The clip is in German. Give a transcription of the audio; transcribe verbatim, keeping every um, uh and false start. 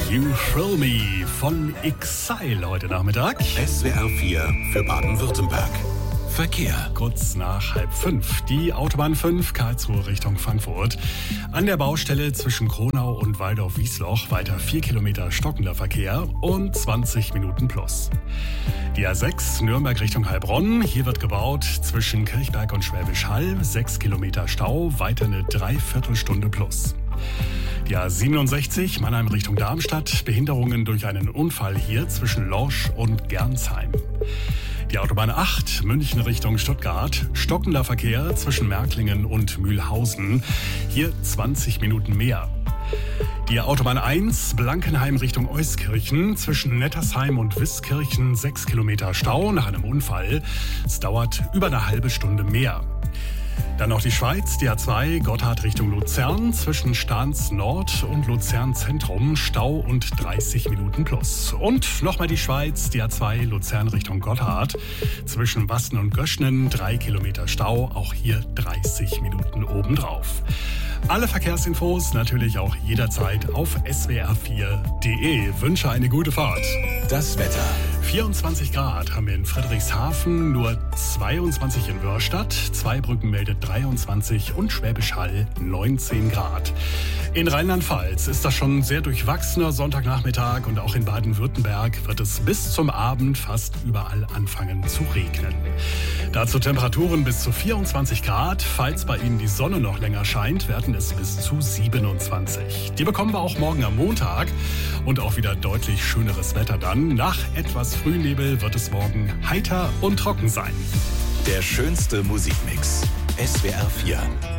You Thrill Me von Exile heute Nachmittag. S W R vier für Baden-Württemberg. Verkehr. Kurz nach halb fünf. Die Autobahn fünf, Karlsruhe Richtung Frankfurt. An der Baustelle zwischen Kronau und Waldorf-Wiesloch weiter vier Kilometer stockender Verkehr und zwanzig Minuten plus. Die A sechs, Nürnberg Richtung Heilbronn. Hier wird gebaut zwischen Kirchberg und Schwäbisch Hall. sechs Kilometer Stau, weiter eine Dreiviertelstunde plus. Die A siebenundsechzig, Mannheim Richtung Darmstadt. Behinderungen durch einen Unfall hier zwischen Lorsch und Gernsheim. Die Autobahn acht, München Richtung Stuttgart. Stockender Verkehr zwischen Märklingen und Mühlhausen. Hier zwanzig Minuten mehr. Die Autobahn eins, Blankenheim Richtung Euskirchen. Zwischen Nettersheim und Wiskirchen sechs Kilometer Stau nach einem Unfall. Es dauert über eine halbe Stunde mehr. Dann noch die Schweiz, die A zwei, Gotthard Richtung Luzern, zwischen Stans Nord und Luzern Zentrum, Stau und dreißig Minuten plus. Und nochmal die Schweiz, die A zwei, Luzern Richtung Gotthard, zwischen Wasten und Göschnen, drei Kilometer Stau, auch hier dreißig Minuten obendrauf. Alle Verkehrsinfos natürlich auch jederzeit auf S W R vier punkt de. Wünsche eine gute Fahrt. Das Wetter. vierundzwanzig Grad haben wir in Friedrichshafen, nur zweiundzwanzig in Wörstadt, Zweibrücken meldet dreiundzwanzig und Schwäbisch Hall neunzehn Grad. In Rheinland-Pfalz ist das schon sehr durchwachsener Sonntagnachmittag und auch in Baden-Württemberg wird es bis zum Abend fast überall anfangen zu regnen. Dazu Temperaturen bis zu vierundzwanzig Grad. Falls bei Ihnen die Sonne noch länger scheint, werden es bis zu siebenundzwanzig. Die bekommen wir auch morgen am Montag und auch wieder deutlich schöneres Wetter dann. Nach etwas Frühnebel wird es morgen heiter und trocken sein. Der schönste Musikmix. S W R vier.